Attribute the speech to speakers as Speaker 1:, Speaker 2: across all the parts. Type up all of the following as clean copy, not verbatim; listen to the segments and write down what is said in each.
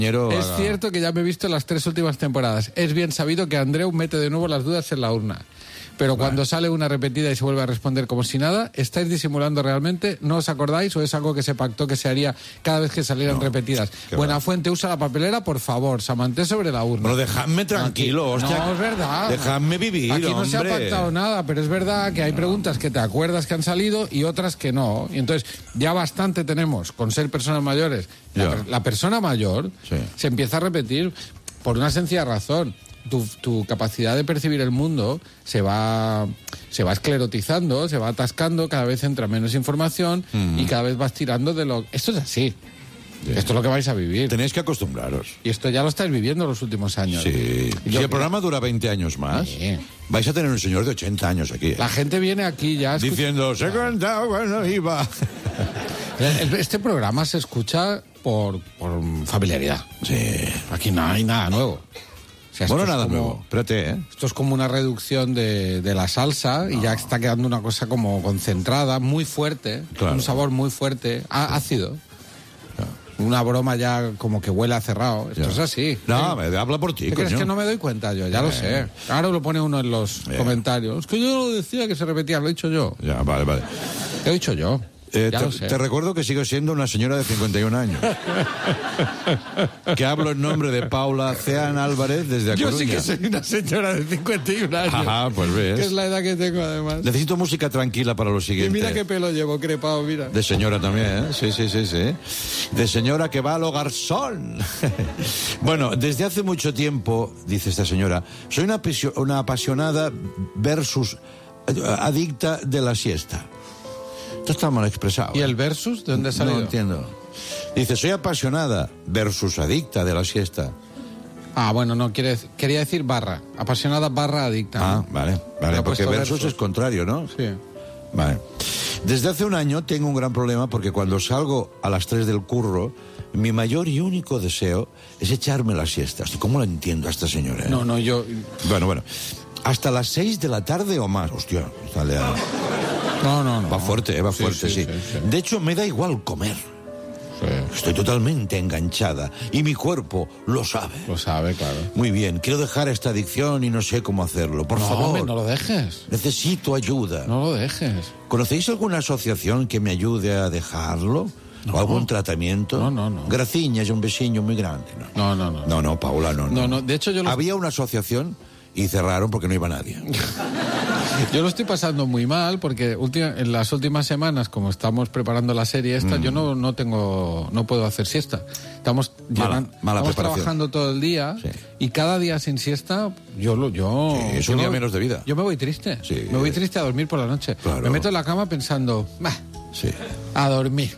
Speaker 1: Es cierto que ya me he visto las 3 últimas temporadas. Es bien sabido que Andreu mete de nuevo las dudas en la urna. Pero cuando sale una repetida y se vuelve a responder como si nada, ¿estáis disimulando realmente? ¿No os acordáis o es algo que se pactó que se haría cada vez que salieran repetidas? Buenafuente, usa la papelera, por favor. Samanté sobre la urna.
Speaker 2: Pero dejadme tranquilo, hostia.
Speaker 1: No, es verdad.
Speaker 2: Dejadme vivir,
Speaker 1: Aquí no
Speaker 2: hombre.
Speaker 1: se ha pactado nada, pero es verdad que hay preguntas que te acuerdas que han salido y otras que no. Y entonces ya bastante tenemos con ser personas mayores. La persona mayor se empieza a repetir por una sencilla razón. Tu capacidad de percibir el mundo se va esclerotizando, se va atascando, cada vez entra menos información y cada vez vas tirando de lo... Esto es así. Esto es lo que vais a vivir.
Speaker 2: Tenéis que acostumbraros.
Speaker 1: Y esto ya lo estáis viviendo los últimos años.
Speaker 2: Sí. Si el programa dura 20 años más, vais a tener un señor de 80 años aquí.
Speaker 1: La gente viene aquí ya...
Speaker 2: Diciendo, se cantaba cuando iba...
Speaker 1: Este programa se escucha por familiaridad.
Speaker 2: Sí.
Speaker 1: Aquí no hay nada nuevo. O sea,
Speaker 2: bueno, nada nuevo. Espérate,
Speaker 1: Esto es como una reducción de la salsa y ya está quedando una cosa como concentrada, muy fuerte, un sabor muy fuerte, ácido. Una broma ya como que huele a cerrado. Esto es así.
Speaker 2: No, habla por ti,
Speaker 1: ¿Te crees que no me doy cuenta yo? Ya lo sé. Ahora lo pone uno en los comentarios. Es que yo no decía que se repetía, lo he dicho yo.
Speaker 2: Ya, vale.
Speaker 1: Lo he dicho yo.
Speaker 2: Te recuerdo que sigo siendo una señora de 51 años. Que hablo en nombre de Paula Ceán Álvarez desde A Coruña.
Speaker 1: Yo sí que soy una señora de 51 años.
Speaker 2: Ajá, pues ves.
Speaker 1: Que es la edad que tengo, además.
Speaker 2: Necesito música tranquila para lo siguiente.
Speaker 1: Y mira qué pelo llevo, crepado, mira.
Speaker 2: De señora también, ¿eh? Sí. De señora que va a lo garzón. Bueno, desde hace mucho tiempo, dice esta señora, soy una apasionada versus adicta de la siesta. Esto está mal expresado.
Speaker 1: ¿Y el versus? ¿De dónde ha salido?
Speaker 2: No entiendo. Dice, soy apasionada versus adicta de la siesta.
Speaker 1: Ah, bueno, no, quería decir barra. Apasionada barra adicta.
Speaker 2: Ah, vale, porque versus es contrario, ¿no?
Speaker 1: Sí.
Speaker 2: Vale. Desde hace un año tengo un gran problema porque cuando salgo a las 3 del curro, mi mayor y único deseo es echarme la siesta. ¿Cómo la entiendo a esta señora?
Speaker 1: No, yo...
Speaker 2: Bueno. Hasta las 6 de la tarde o más. Hostia, sale a...
Speaker 1: No.
Speaker 2: Va fuerte, sí. De hecho, me da igual comer. Sí. Estoy totalmente enganchada y mi cuerpo lo sabe.
Speaker 1: Lo sabe, claro.
Speaker 2: Muy bien, quiero dejar esta adicción y no sé cómo hacerlo. Por favor.
Speaker 1: Hombre, no lo dejes.
Speaker 2: Necesito ayuda.
Speaker 1: No lo dejes.
Speaker 2: ¿Conocéis alguna asociación que me ayude a dejarlo? ¿O algún tratamiento?
Speaker 1: No.
Speaker 2: Graciñas y un besiño muy grande. No, Paula, no.
Speaker 1: No, de hecho yo
Speaker 2: Había una asociación y cerraron porque no iba nadie.
Speaker 1: Yo lo estoy pasando muy mal porque en las últimas semanas, como estamos preparando la serie esta, yo no puedo hacer siesta. Estamos trabajando todo el día y cada día sin siesta
Speaker 2: es un día menos de vida.
Speaker 1: Yo me voy triste.
Speaker 2: Sí.
Speaker 1: Me voy triste a dormir por la noche.
Speaker 2: Claro.
Speaker 1: Me meto en la cama pensando, a dormir.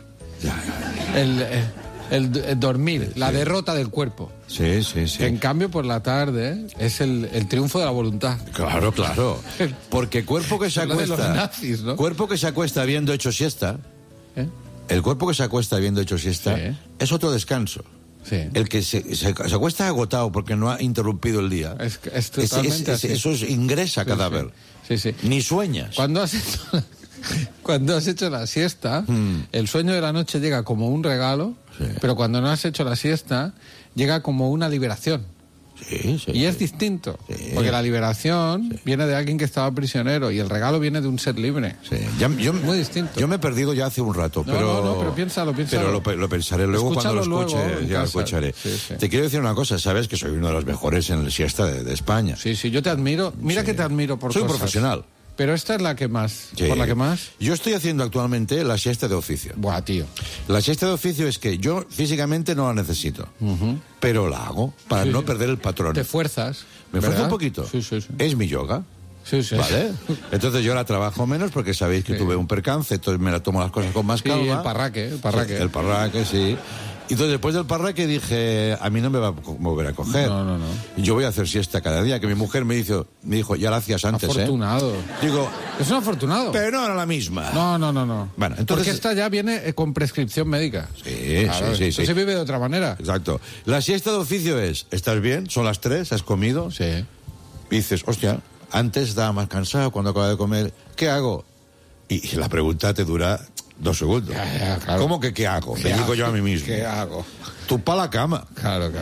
Speaker 1: El dormir, la derrota del cuerpo.
Speaker 2: Sí.
Speaker 1: Que en cambio por la tarde es el triunfo de la voluntad.
Speaker 2: Claro. Porque cuerpo que se acuesta...
Speaker 1: Lo de los nazis, ¿no?
Speaker 2: Cuerpo que se acuesta habiendo hecho siesta... El cuerpo que se acuesta habiendo hecho siesta es otro descanso. Sí. El que se acuesta agotado porque no ha interrumpido el día.
Speaker 1: Es totalmente así.
Speaker 2: Eso ingresa cadáver.
Speaker 1: Sí.
Speaker 2: Ni sueñas.
Speaker 1: Cuando has hecho la siesta, el sueño de la noche llega como un regalo, pero cuando no has hecho la siesta, llega como una liberación. Y es distinto, porque la liberación viene de alguien que estaba prisionero y el regalo viene de un ser libre. Muy distinto.
Speaker 2: Yo me he perdido ya hace un rato,
Speaker 1: pero piénsalo.
Speaker 2: Pero lo pensaré luego. Escúchalo cuando lo escuche, ya lo escucharé.
Speaker 1: Sí.
Speaker 2: Te quiero decir una cosa, sabes que soy uno de los mejores en la siesta de España.
Speaker 1: Sí, yo te admiro. Mira que te admiro por
Speaker 2: soy
Speaker 1: cosas.
Speaker 2: Un profesional.
Speaker 1: Pero esta es la que más. ¿Por la que más?
Speaker 2: Yo estoy haciendo actualmente la siesta de oficio.
Speaker 1: Buah, tío.
Speaker 2: La siesta de oficio es que yo físicamente no la necesito, pero la hago para no perder el patrón.
Speaker 1: Te fuerzas.
Speaker 2: Me esfuerzo un poquito.
Speaker 1: Sí.
Speaker 2: Es mi yoga.
Speaker 1: Sí.
Speaker 2: ¿Vale? Entonces yo la trabajo menos porque sabéis que tuve un percance, entonces me la tomo las cosas con más calma.
Speaker 1: Sí, el parraque.
Speaker 2: El parraque, sí. Y entonces después del parraque dije, a mí no me va a volver a coger.
Speaker 1: No.
Speaker 2: Yo voy a hacer siesta cada día, que mi mujer me dijo, ya la hacías antes,
Speaker 1: afortunado.
Speaker 2: Digo,
Speaker 1: es un afortunado.
Speaker 2: Pero no era la misma.
Speaker 1: No.
Speaker 2: Bueno, entonces...
Speaker 1: Porque esta ya viene con prescripción médica.
Speaker 2: Sí.
Speaker 1: Se vive de otra manera.
Speaker 2: Exacto. La siesta de oficio es, ¿estás bien? Son las 3, ¿has comido?
Speaker 1: Sí.
Speaker 2: Y dices, hostia, antes estaba más cansado cuando acababa de comer, ¿qué hago? Y la pregunta te dura 2 segundos.
Speaker 1: Ya, claro.
Speaker 2: ¿Cómo que qué hago? Me digo yo a mí mismo.
Speaker 1: ¿Qué hago?
Speaker 2: Tú pa' la cama.
Speaker 1: Claro.